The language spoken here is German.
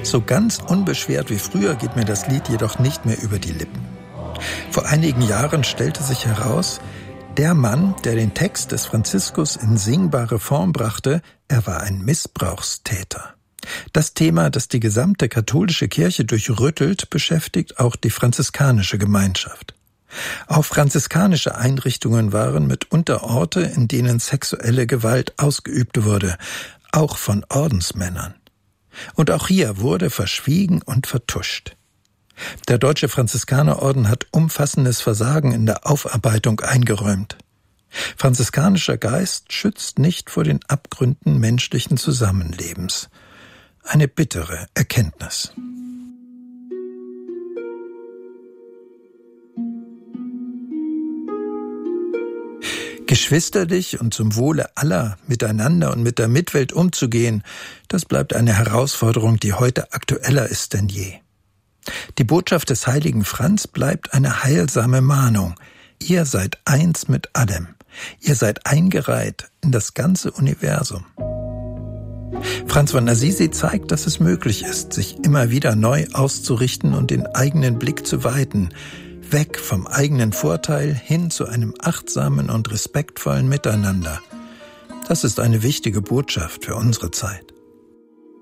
So ganz unbeschwert wie früher geht mir das Lied jedoch nicht mehr über die Lippen. Vor einigen Jahren stellte sich heraus, der Mann, der den Text des Franziskus in singbare Form brachte, er war ein Missbrauchstäter. Das Thema, das die gesamte katholische Kirche durchrüttelt, beschäftigt auch die franziskanische Gemeinschaft. Auch franziskanische Einrichtungen waren mitunter Orte, in denen sexuelle Gewalt ausgeübt wurde, auch von Ordensmännern. Und auch hier wurde verschwiegen und vertuscht. Der Deutsche Franziskanerorden hat umfassendes Versagen in der Aufarbeitung eingeräumt. Franziskanischer Geist schützt nicht vor den Abgründen menschlichen Zusammenlebens. Eine bittere Erkenntnis. Geschwisterlich und zum Wohle aller miteinander und mit der Mitwelt umzugehen, das bleibt eine Herausforderung, die heute aktueller ist denn je. Die Botschaft des heiligen Franz bleibt eine heilsame Mahnung. Ihr seid eins mit allem. Ihr seid eingereiht in das ganze Universum. Franz von Assisi zeigt, dass es möglich ist, sich immer wieder neu auszurichten und den eigenen Blick zu weiten, weg vom eigenen Vorteil hin zu einem achtsamen und respektvollen Miteinander. Das ist eine wichtige Botschaft für unsere Zeit.